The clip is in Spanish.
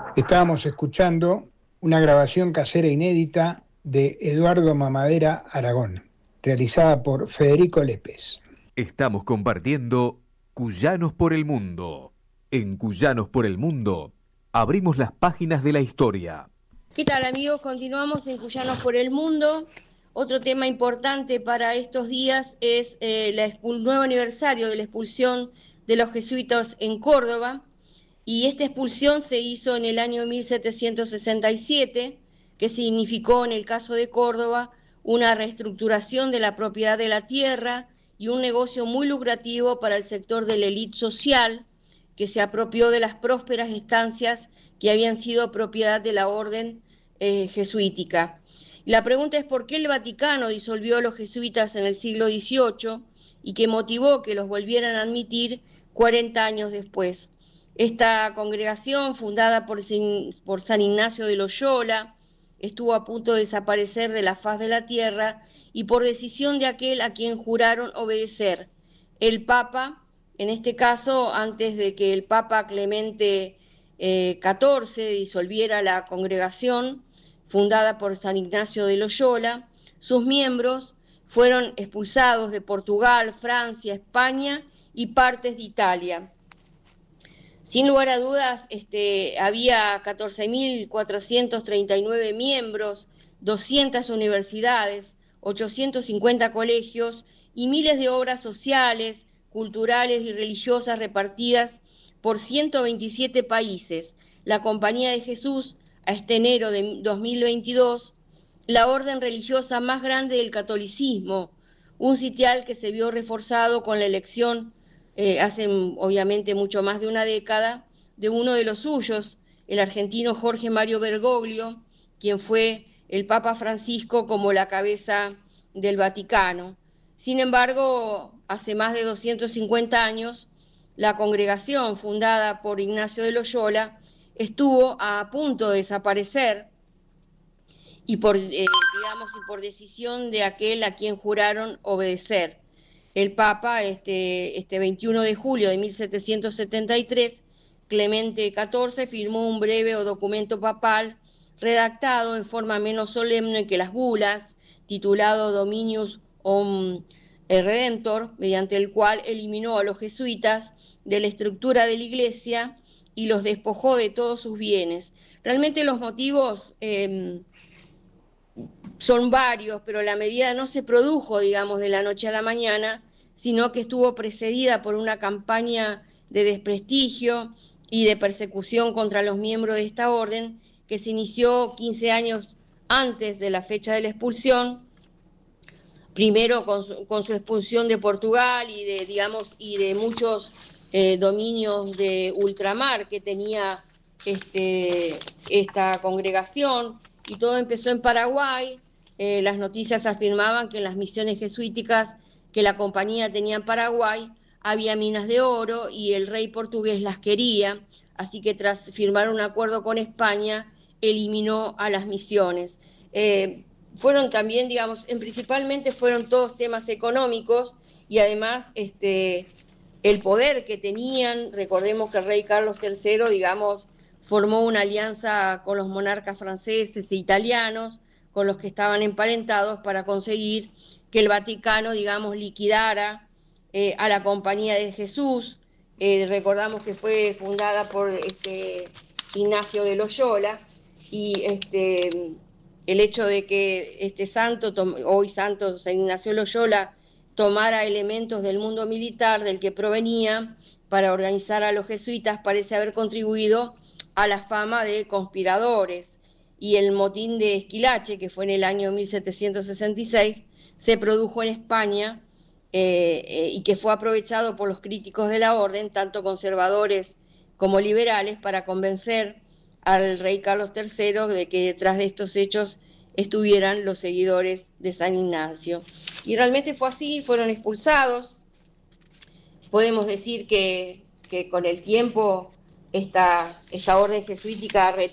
Estábamos escuchando una grabación casera inédita de Eduardo Mamadera Aragón, realizada por Federico Lépez. Estamos compartiendo Cuyanos por el Mundo. En Cuyanos por el Mundo abrimos las páginas de la historia. ¿Qué tal, amigos? Continuamos en Cuyanos por el Mundo. Otro tema importante para estos días es el nuevo aniversario de la expulsión de los jesuitas en Córdoba. Y esta expulsión se hizo en el año 1767, que significó en el caso de Córdoba una reestructuración de la propiedad de la tierra y un negocio muy lucrativo para el sector de la élite social, que se apropió de las prósperas estancias que habían sido propiedad de la orden jesuítica. La pregunta es por qué el Vaticano disolvió a los jesuitas en el siglo XVIII y qué motivó que los volvieran a admitir 40 años después. Esta congregación, fundada por San Ignacio de Loyola, estuvo a punto de desaparecer de la faz de la tierra y por decisión de aquel a quien juraron obedecer, el Papa, en este caso, antes de que el Papa Clemente XIV disolviera la congregación fundada por San Ignacio de Loyola, sus miembros fueron expulsados de Portugal, Francia, España y partes de Italia. Sin lugar a dudas, había 14.439 miembros, 200 universidades, 850 colegios y miles de obras sociales, culturales y religiosas repartidas por 127 países. La Compañía de Jesús, a este enero de 2022, la orden religiosa más grande del catolicismo, un sitial que se vio reforzado con la elección hace obviamente mucho más de una década, de uno de los suyos, el argentino Jorge Mario Bergoglio, quien fue el Papa Francisco como la cabeza del Vaticano. Sin embargo, hace más de 250 años, la congregación fundada por Ignacio de Loyola estuvo a punto de desaparecer y por decisión de aquel a quien juraron obedecer. El Papa, este 21 de julio de 1773, Clemente XIV firmó un breve documento papal redactado en forma menos solemne que las bulas, titulado Dominius Redemptor, mediante el cual eliminó a los jesuitas de la estructura de la Iglesia y los despojó de todos sus bienes. Realmente los motivos son varios, pero la medida no se produjo, digamos, de la noche a la mañana, sino que estuvo precedida por una campaña de desprestigio y de persecución contra los miembros de esta orden, que se inició 15 años antes de la fecha de la expulsión, primero con su expulsión de Portugal y de muchos dominios de ultramar que tenía esta congregación, y todo empezó en Paraguay. Las noticias afirmaban que en las misiones jesuíticas que la compañía tenía en Paraguay había minas de oro y el rey portugués las quería, así que tras firmar un acuerdo con España, eliminó a las misiones. Fueron también, digamos, principalmente fueron todos temas económicos y además el poder que tenían. Recordemos que el rey Carlos III, digamos, formó una alianza con los monarcas franceses e italianos, con los que estaban emparentados, para conseguir que el Vaticano, digamos, liquidara a la Compañía de Jesús. Recordamos que fue fundada por Ignacio de Loyola, y el hecho de que este santo, hoy santo San Ignacio de Loyola, tomara elementos del mundo militar del que provenía para organizar a los jesuitas parece haber contribuido a la fama de conspiradores. Y el motín de Esquilache, que fue en el año 1766, se produjo en España y que fue aprovechado por los críticos de la orden, tanto conservadores como liberales, para convencer al rey Carlos III de que detrás de estos hechos estuvieran los seguidores de San Ignacio. Y realmente fue así, fueron expulsados. Podemos decir que con el tiempo esta orden jesuítica